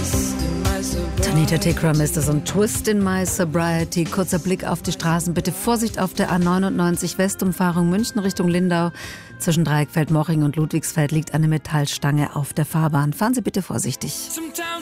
Tanita Tikaram ist das und Twist in My Sobriety. Kurzer Blick auf die Straßen. Bitte Vorsicht auf der A99 Westumfahrung München Richtung Lindau. Zwischen Dreieckfeld-Moching und Ludwigsfeld liegt eine Metallstange auf der Fahrbahn. Fahren Sie bitte vorsichtig.